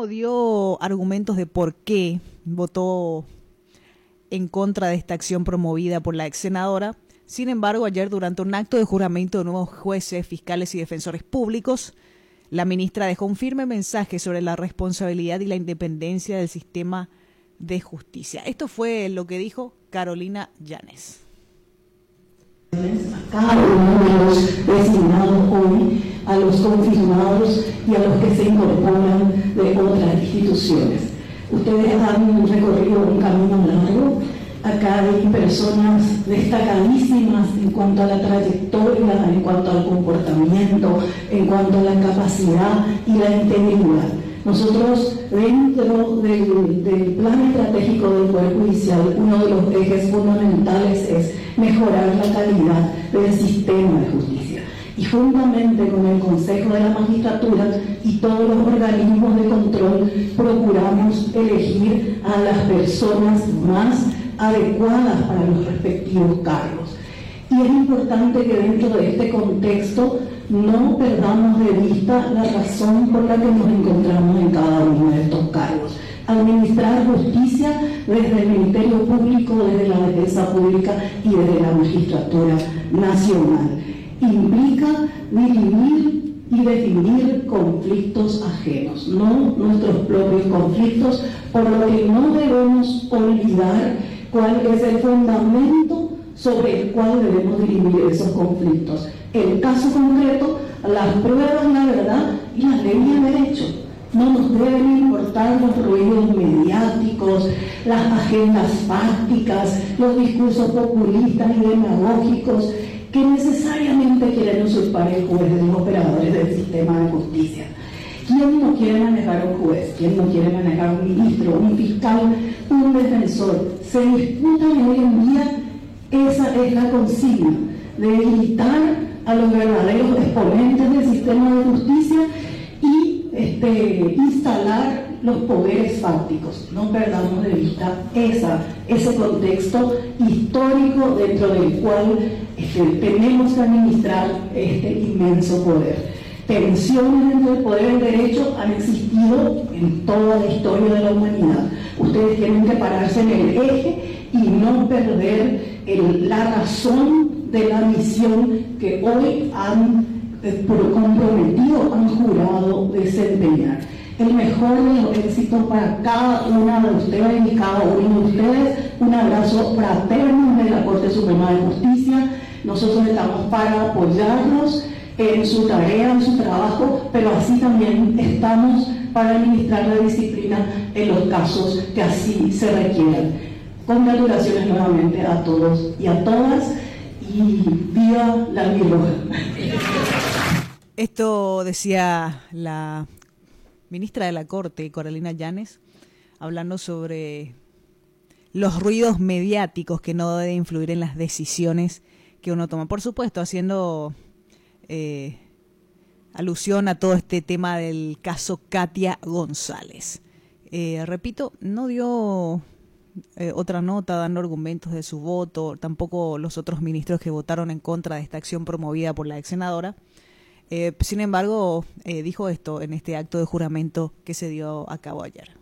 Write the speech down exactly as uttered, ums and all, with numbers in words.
dio argumentos de por qué votó en contra de esta acción promovida por la ex senadora. Sin embargo, ayer durante un acto de juramento de nuevos jueces, fiscales y defensores públicos, la ministra dejó un firme mensaje sobre la responsabilidad y la independencia del sistema de justicia. Esto fue lo que dijo Carolina Yanes. A cada uno de los designados hoy, a los confirmados y a los que se incorporan de otras instituciones. Ustedes han recorrido un camino largo. Acá hay personas destacadísimas en cuanto a la trayectoria, en cuanto al comportamiento, en cuanto a la capacidad y la integridad. Nosotros, dentro del, del plan estratégico del Poder Judicial, uno de los ejes fundamentales es mejorar la calidad del sistema de justicia. Y juntamente con el Consejo de la Magistratura y todos los organismos de control, procuramos elegir a las personas más adecuadas para los respectivos cargos. Y es importante que dentro de este contexto no perdamos de vista la razón por la que nos encontramos en cada uno de estos cargos. Administrar justicia desde el Ministerio Público, desde la Defensa Pública y desde la Magistratura Nacional implica dirimir y definir conflictos ajenos, no nuestros propios conflictos, por lo que no debemos olvidar cuál es el fundamento sobre el cual debemos dirimir esos conflictos. El caso concreto, las pruebas, la verdad y las leyes de derecho. No nos deben importar los ruidos mediáticos, las agendas fácticas, los discursos populistas y demagógicos que necesariamente quieren usurpar el juez de los operadores del sistema de justicia. ¿Quién no quiere manejar a un juez? ¿Quién no quiere manejar a un ministro, un fiscal, un defensor? Se disputan hoy en día, esa es la consigna, debilitar a los verdaderos exponentes del sistema de justicia y este, instalar los poderes fácticos. No perdamos de vista esa, ese contexto histórico dentro del cual este, tenemos que administrar este inmenso poder. Tensiones dentro del poder del derecho han existido en toda la historia de la humanidad. Ustedes tienen que pararse en el eje y no perder el, la razón de la misión que hoy han eh, comprometido, han jurado desempeñar. El mejor de los éxitos para cada una de ustedes y cada uno de ustedes. Un abrazo fraterno de la Corte Suprema de Justicia. Nosotros estamos para apoyarnos en su tarea, en su trabajo, pero así también estamos para administrar la disciplina en los casos que así se requieran. Congratulaciones nuevamente a todos y a todas, y viva la Mirroja. Esto decía la ministra de la Corte, Carolina Yanes, hablando sobre los ruidos mediáticos que no deben influir en las decisiones que uno toma. Por supuesto, haciendo eh, alusión a todo este tema del caso Katia González. Eh, repito, no dio eh, otra nota dando argumentos de su voto, tampoco los otros ministros que votaron en contra de esta acción promovida por la ex senadora. Eh, sin embargo, eh, dijo esto en este acto de juramento que se dio a cabo ayer.